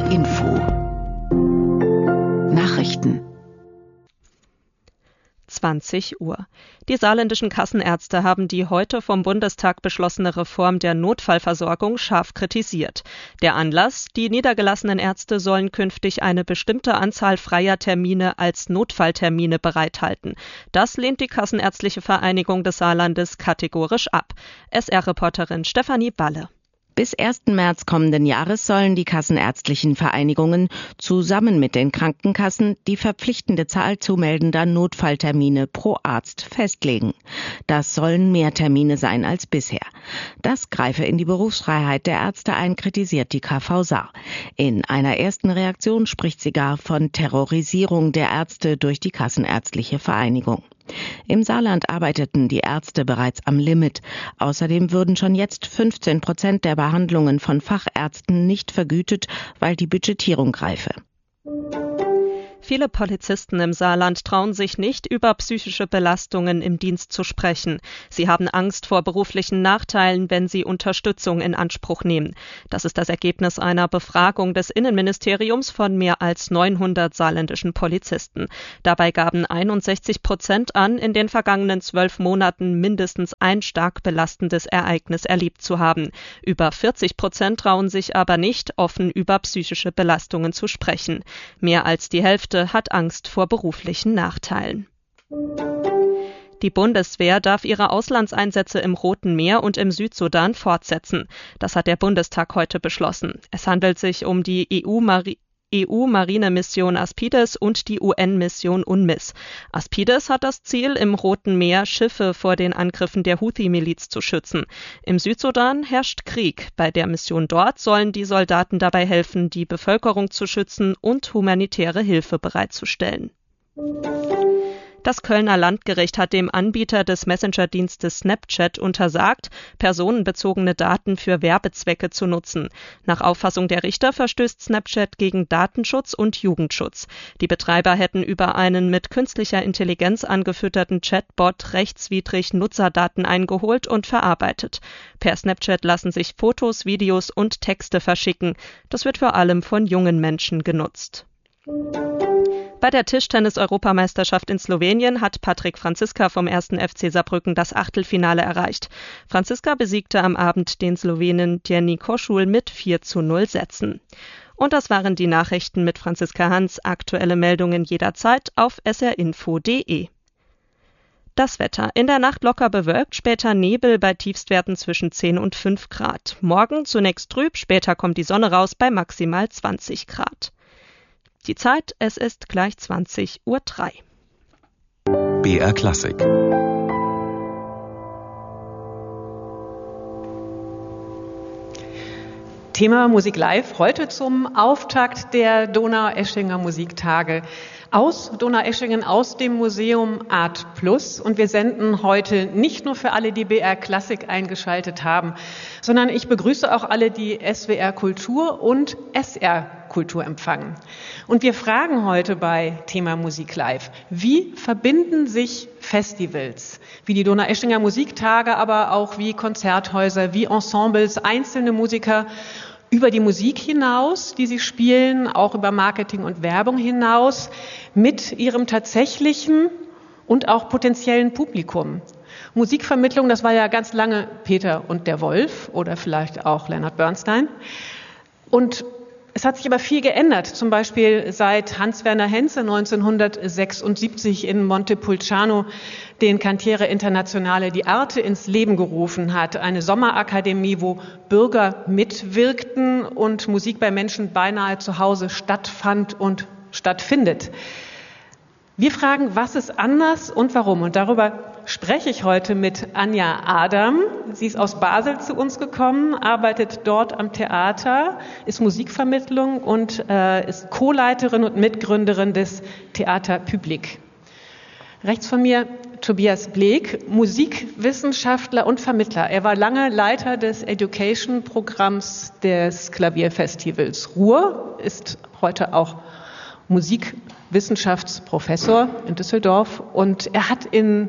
SR Info Nachrichten 20 Uhr. Die saarländischen Kassenärzte haben die heute vom Bundestag beschlossene Reform der Notfallversorgung scharf kritisiert. Der Anlass: Die niedergelassenen Ärzte sollen künftig eine bestimmte Anzahl freier Termine als Notfalltermine bereithalten. Das lehnt die Kassenärztliche Vereinigung des Saarlandes kategorisch ab. SR-Reporterin Stefanie Balle. Bis 1. März kommenden Jahres sollen die kassenärztlichen Vereinigungen zusammen mit den Krankenkassen die verpflichtende Zahl zu meldender Notfalltermine pro Arzt festlegen. Das sollen mehr Termine sein als bisher. Das greife in die Berufsfreiheit der Ärzte ein, kritisiert die KV Saar. In einer ersten Reaktion spricht sie gar von Terrorisierung der Ärzte durch die Kassenärztliche Vereinigung. Im Saarland arbeiteten die Ärzte bereits am Limit. Außerdem würden schon jetzt 15% der Behandlungen von Fachärzten nicht vergütet, weil die Budgetierung greife. Viele Polizisten im Saarland trauen sich nicht, über psychische Belastungen im Dienst zu sprechen. Sie haben Angst vor beruflichen Nachteilen, wenn sie Unterstützung in Anspruch nehmen. Das ist das Ergebnis einer Befragung des Innenministeriums von mehr als 900 saarländischen Polizisten. Dabei gaben 61% an, in den vergangenen 12 Monaten mindestens ein stark belastendes Ereignis erlebt zu haben. Über 40% trauen sich aber nicht, offen über psychische Belastungen zu sprechen. Mehr als die Hälfte hat Angst vor beruflichen Nachteilen. Die Bundeswehr darf ihre Auslandseinsätze im Roten Meer und im Südsudan fortsetzen. Das hat der Bundestag heute beschlossen. Es handelt sich um die EU-Marine-Mission Aspides und die UN-Mission UNMISS. Aspides hat das Ziel, im Roten Meer Schiffe vor den Angriffen der Houthi-Miliz zu schützen. Im Südsudan herrscht Krieg. Bei der Mission dort sollen die Soldaten dabei helfen, die Bevölkerung zu schützen und humanitäre Hilfe bereitzustellen. Das Kölner Landgericht hat dem Anbieter des Messenger-Dienstes Snapchat untersagt, personenbezogene Daten für Werbezwecke zu nutzen. Nach Auffassung der Richter verstößt Snapchat gegen Datenschutz und Jugendschutz. Die Betreiber hätten über einen mit künstlicher Intelligenz angefütterten Chatbot rechtswidrig Nutzerdaten eingeholt und verarbeitet. Per Snapchat lassen sich Fotos, Videos und Texte verschicken. Das wird vor allem von jungen Menschen genutzt. Bei der Tischtennis-Europameisterschaft in Slowenien hat Patrik Franziska vom 1. FC Saarbrücken das Achtelfinale erreicht. Franziska besiegte am Abend den Slowenen Jenny Koschul mit 4:0 Sätzen. Und das waren die Nachrichten mit Franziska Hans. Aktuelle Meldungen jederzeit auf srinfo.de. Das Wetter: In der Nacht locker bewölkt, später Nebel bei Tiefstwerten zwischen 10 und 5 Grad. Morgen zunächst trüb, später kommt die Sonne raus bei maximal 20 Grad. Die Zeit: es ist gleich 20:03 Uhr. BR Klassik. Thema Musik live heute zum Auftakt der Donaueschinger Musiktage aus Donaueschingen, aus dem Museum Art Plus. Und wir senden heute nicht nur für alle, die BR Klassik eingeschaltet haben, sondern ich begrüße auch alle, die SWR Kultur und SR Kultur empfangen. Und wir fragen heute bei Thema Musik live: Wie verbinden sich Festivals, wie die Donaueschinger Musiktage, aber auch wie Konzerthäuser, wie Ensembles, einzelne Musiker über die Musik hinaus, die sie spielen, auch über Marketing und Werbung hinaus, mit ihrem tatsächlichen und auch potenziellen Publikum? Musikvermittlung, das war ja ganz lange Peter und der Wolf oder vielleicht auch Leonard Bernstein. Und es hat sich aber viel geändert, zum Beispiel seit Hans-Werner Henze 1976 in Montepulciano den Cantiere Internazionale di Arte ins Leben gerufen hat. Eine Sommerakademie, wo Bürger mitwirkten und Musik bei Menschen beinahe zu Hause stattfand und stattfindet. Wir fragen, was ist anders und warum? Und darüber spreche ich heute mit Anja Adam. Sie ist aus Basel zu uns gekommen, arbeitet dort am Theater, ist Musikvermittlung und ist Co-Leiterin und Mitgründerin des Theater Public. Rechts von mir Tobias Bleek, Musikwissenschaftler und Vermittler. Er war lange Leiter des Education-Programms des Klavierfestivals Ruhr, ist heute auch Musikwissenschaftsprofessor in Düsseldorf, und er hat in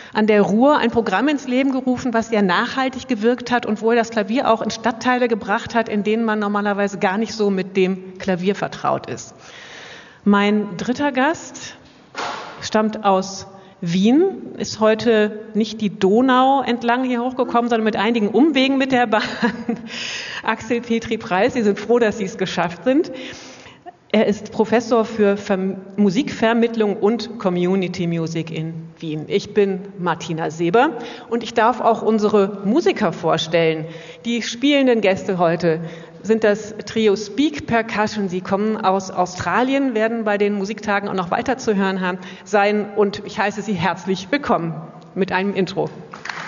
an der Ruhr ein Programm ins Leben gerufen, was sehr nachhaltig gewirkt hat und wo er das Klavier auch in Stadtteile gebracht hat, in denen man normalerweise gar nicht so mit dem Klavier vertraut ist. Mein dritter Gast stammt aus Wien, ist heute nicht die Donau entlang hier hochgekommen, sondern mit einigen Umwegen mit der Bahn. Axel Petri-Preis, Sie sind froh, dass Sie es geschafft sind. Er ist Professor für Musikvermittlung und Community Music in Wien. Ich bin Martina Seber und ich darf auch unsere Musiker vorstellen. Die spielenden Gäste heute sind das Trio Speak Percussion. Sie kommen aus Australien, werden bei den Musiktagen auch noch weiter zu hören sein und ich heiße Sie herzlich willkommen mit einem Intro.